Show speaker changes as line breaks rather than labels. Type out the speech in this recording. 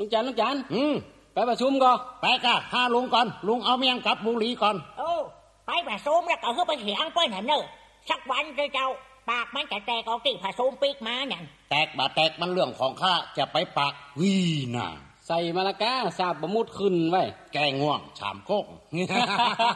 ลุงจันไปประชุมก่อน
ไปก่ะหาลุงก่อนลุงเอาเมียงกับบุหรี่ก่อน
ไปประชุมแล้วก็คือไปเถียงไปไหนเนอะสักวันเจ้าปากมันจะแตกออกที่ผสมปีกมาอย่าง
แตกบ่แตกมันเรื่องของข้าจะไปปากวีน่ะ
ใส่มะละกาสาบบะมุดขึ้นไว้
แกง่วงชามโคก